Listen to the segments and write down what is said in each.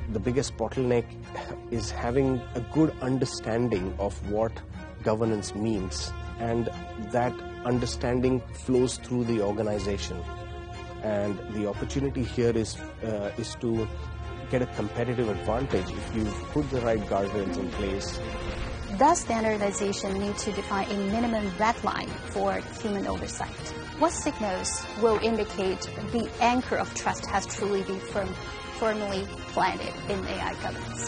the biggest bottleneck is having a good understanding of what governance means, and that understanding flows through the organization. And the opportunity here is to get a competitive advantage if you put the right guardrails in place. Does standardization need to define a minimum red line for human oversight? What signals will indicate the anchor of trust has truly been firmly planted in AI governance?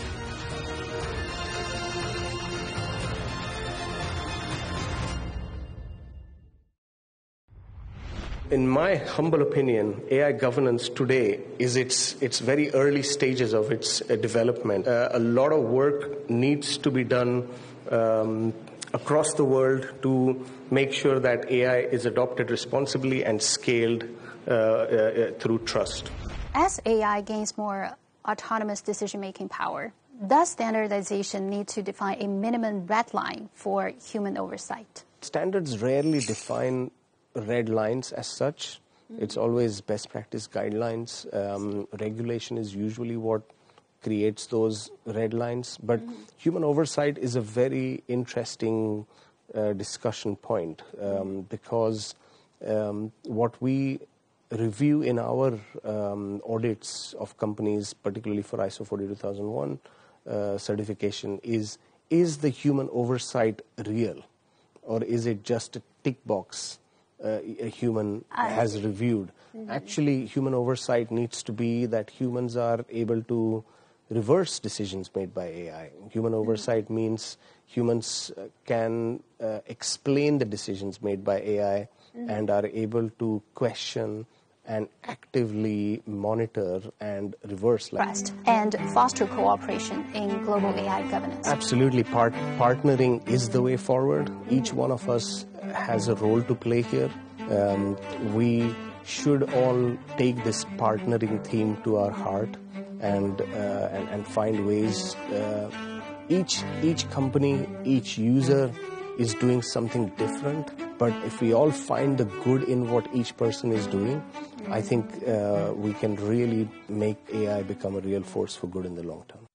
In my humble opinion, AI governance today is its very early stages of its development. A lot of work needs to be done across the world to make sure that AI is adopted responsibly and scaled through trust. As AI gains more autonomous decision-making power, does standardization need to define a minimum red line for human oversight? Standards rarely define red lines as such. It's always best practice guidelines. Regulation is usually what creates those red lines. But human oversight is a very interesting discussion point because what we review in our audits of companies, particularly for ISO 42001 certification, is the human oversight real, or is it just a tick box a human has reviewed? Actually, human oversight needs to be that humans are able to reverse decisions made by AI. Human oversight means humans can explain the decisions made by AI and are able to question and actively monitor and reverse trust and foster cooperation in global AI governance. Absolutely. Partnering is the way forward. Each one of us has a role to play here. We should all take this partnering theme to our heart and find ways. Each company, each user is doing something different, but if we all find the good in what each person is doing, I think we can really make AI become a real force for good in the long term.